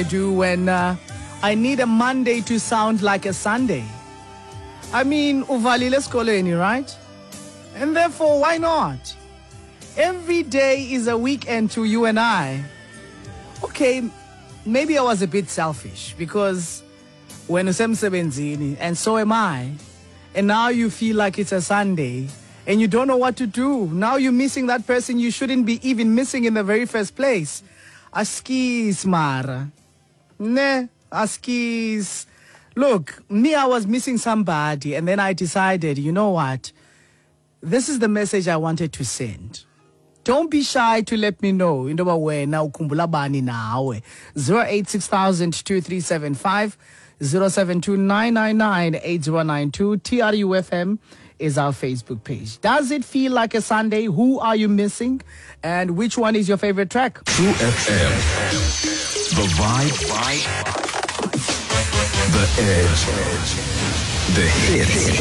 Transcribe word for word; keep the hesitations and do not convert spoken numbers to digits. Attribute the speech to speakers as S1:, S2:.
S1: do when uh, I need a Monday to sound like a Sunday. I mean, uvalile esikoleni, right? And therefore, why not? Every day is a weekend to you and I. Okay, maybe I was a bit selfish because when usemsebenzini, and so am I, and now you feel like it's a Sunday and you don't know what to do. Now you're missing that person you shouldn't be even missing in the very first place. Askis, Mara. Ne, askis. Look, me, I was missing somebody, and then I decided, you know what? This is the message I wanted to send. Don't be shy to let me know. Indoba wena ukhumbula bani nawe. zero eight six thousand two three seven five, zero seven two nine nine nine eight zero nine two. T R U F M is our Facebook page. Does it feel like a Sunday? Who are you missing? And which one is your favorite track?
S2: True F M. The vibe. The edge. The hit.